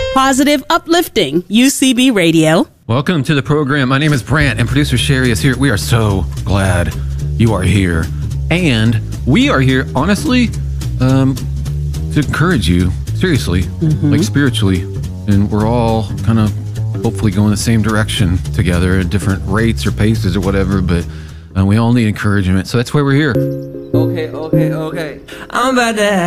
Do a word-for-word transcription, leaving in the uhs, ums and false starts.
Positive, uplifting U C B Radio. Welcome to the program. My name is Brant, and producer Sherry is here. We are so glad you are here. And we are here, honestly, um, to encourage you, seriously, mm-hmm. like spiritually. And we're all kind of hopefully going the same direction together at different rates or paces or whatever, but uh, we all need encouragement. So that's why we're here. Okay, okay, okay. I'm about to have